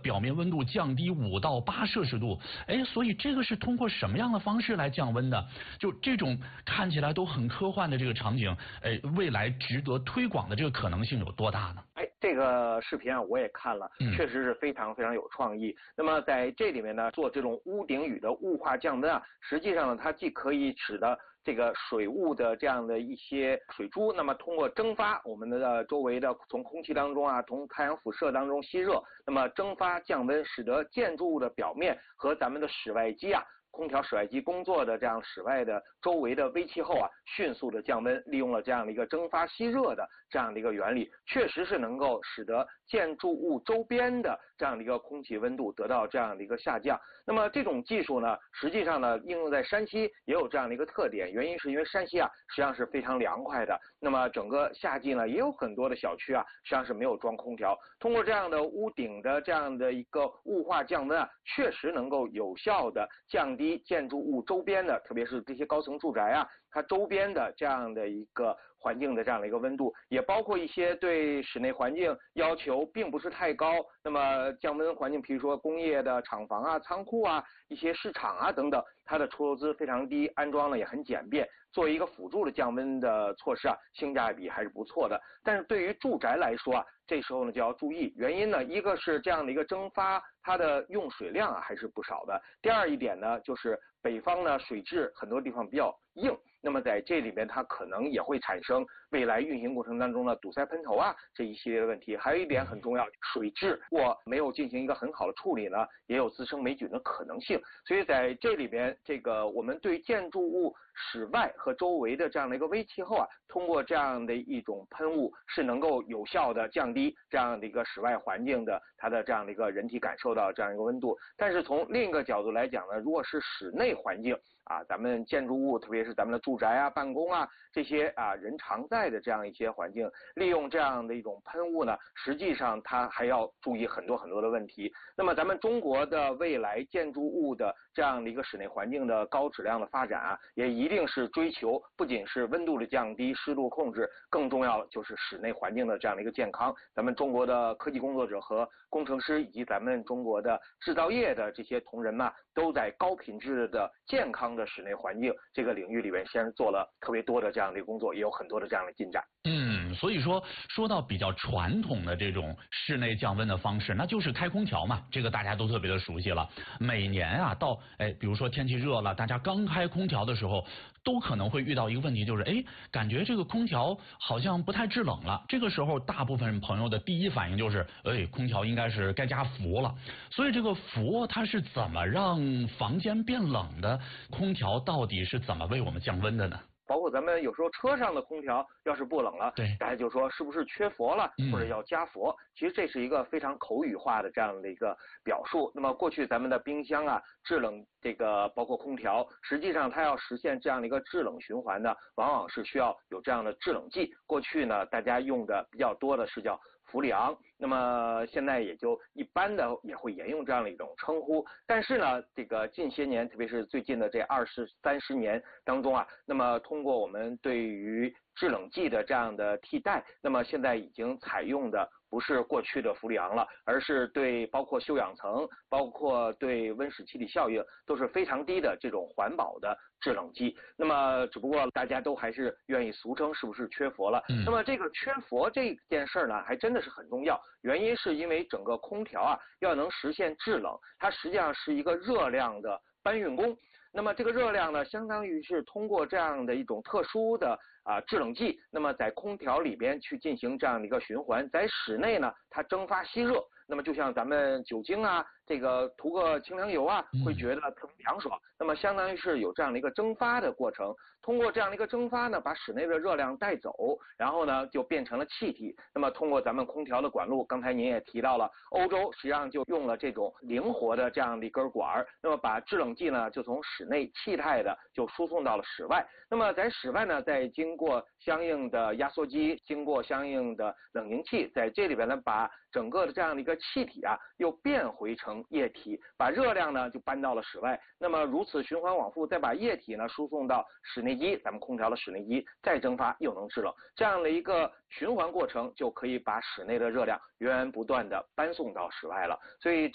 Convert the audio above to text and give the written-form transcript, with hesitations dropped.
表面温度降低5到8摄氏度。哎，所以这个是通过什么样的方式来降温的？就这种看起来都很科幻的这个场景，未来值得推广的这个可能性有多大呢？ 这个视频啊，我也看了，确实是非常非常有创意。那么在这里面呢，做这种屋顶雨的雾化降温啊，实际上呢，它既可以使得这个水雾的这样的一些水珠，那么通过蒸发我们的周围的从空气当中啊，从太阳辐射当中吸热，那么蒸发降温，使得建筑物的表面和咱们的室外机啊。空调室外机工作的这样室外的周围的微气候啊，迅速的降温，利用了这样的一个蒸发吸热的这样的一个原理，确实是能够使得建筑物周边的这样的一个空气温度得到这样的一个下降。那么这种技术呢，实际上呢，应用在山西也有这样的一个特点，原因是因为山西啊，实际上是非常凉快的。那么整个夏季呢，也有很多的小区啊，实际上是没有装空调。通过这样的屋顶的这样的一个雾化降温啊，确实能够有效的降低建筑物周边的，特别是这些高层住宅啊，它周边的这样的一个环境的这样的一个温度，也包括一些对室内环境要求并不是太高，那么降温环境，比如说工业的厂房啊、仓库啊、一些市场啊等等，它的出楼资非常低，安装呢也很简便，作为一个辅助的降温的措施啊，性价比还是不错的。但是对于住宅来说啊，这时候呢就要注意，原因呢，一个是这样的一个蒸发，它的用水量啊还是不少的。第二一点呢，就是北方呢水质很多地方比较硬，那么在这里面它可能也会产生未来运行过程当中的堵塞喷头啊这一系列的问题。还有一点很重要，水质如果没有进行一个很好的处理呢，也有滋生霉菌的可能性。所以在这里边，这个我们对建筑物室外和周围的这样的一个微气候啊，通过这样的一种喷雾是能够有效的降低这样的一个室外环境的它的这样的一个人体感受到这样一个温度。但是从另一个角度来讲呢，如果是室内环境啊，咱们建筑物特别是咱们的住宅啊、办公啊这些啊人常在的这样一些环境，利用这样的一种喷雾呢，实际上它还要注意很多很多的问题。那么咱们中国的未来建筑物的这样的一个室内环境的高质量的发展啊，也一定是追求不仅是温度的降低、湿度控制，更重要的就是室内环境的这样的一个健康。咱们中国的科技工作者和工程师以及咱们中国的制造业的这些同仁们，都在高品质的健康的室内环境这个领域里面，先做了特别多的这样的一个工作，也有很多的这样的进展。 所以说到比较传统的这种室内降温的方式，那就是开空调嘛，这个大家都特别的熟悉了。每年啊，到比如说天气热了，大家刚开空调的时候，都可能会遇到一个问题，就是感觉这个空调好像不太制冷了。这个时候，大部分朋友的第一反应就是，空调应该是该加氟了。所以这个氟它是怎么让房间变冷的？空调到底是怎么为我们降温的呢？ 包括咱们有时候车上的空调要是不冷了， 对， 大家就说是不是缺氟了，或者要加氟。其实这是一个非常口语化的这样的一个表述。那么过去咱们的冰箱啊制冷，这个包括空调，实际上它要实现这样的一个制冷循环呢，往往是需要有这样的制冷剂。过去呢，大家用的比较多的是叫氟利昂，那么现在也就一般的也会沿用这样的一种称呼。但是呢，这个近些年，特别是最近的这20、30年当中啊，那么通过我们对于制冷剂的这样的替代，那么现在已经采用的不是过去的氟利昂了，而是对包括休氧层、包括对温室气体效应都是非常低的这种环保的制冷剂。那么只不过大家都还是愿意俗称是不是缺氟了。那么这个缺氟这件事呢，还真的是很重要。原因是因为整个空调啊要能实现制冷，它实际上是一个热量的搬运工。那么这个热量呢，相当于是通过这样的一种特殊的制冷剂，那么在空调里边去进行这样的一个循环，在室内呢它蒸发吸热。那么就像咱们酒精啊，这个涂个清凉油啊，会觉得特别凉爽。那么相当于是有这样的一个蒸发的过程，通过这样的一个蒸发呢，把室内的热量带走，然后呢就变成了气体。那么通过咱们空调的管路，刚才您也提到了，欧洲实际上就用了这种灵活的这样的一根管，那么把制冷剂呢就从室内气态的就输送到了室外。那么在室外呢，再经过相应的压缩机，经过相应的冷凝器，在这里边呢把整个的这样的一个气体啊又变回成液体，把热量呢就搬到了室外。那么如此循环往复，再把液体呢输送到室内机，咱们空调的室内机再蒸发又能制冷，这样的一个循环过程就可以把室内的热量源源不断的搬送到室外了。所以